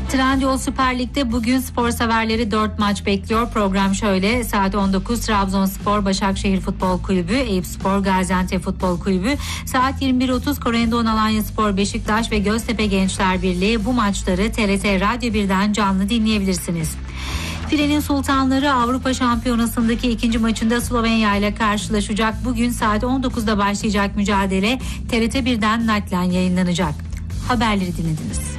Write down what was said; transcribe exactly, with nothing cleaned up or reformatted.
Trendyol Süper Lig'de bugün spor severleri dört maç bekliyor. Program şöyle: saat on dokuz Trabzonspor Başakşehir Futbol Kulübü, Eyüpspor Gaziantep Futbol Kulübü, saat yirmi bir otuz Korendon Alanyaspor Beşiktaş ve Göztepe Gençler Birliği. Bu maçları T R T Radyo birden canlı dinleyebilirsiniz. Filenin Sultanları Avrupa Şampiyonası'ndaki ikinci maçında Slovenya ile karşılaşacak. Bugün saat on dokuzda başlayacak mücadele T R T birden naklen yayınlanacak. Haberleri dinlediniz.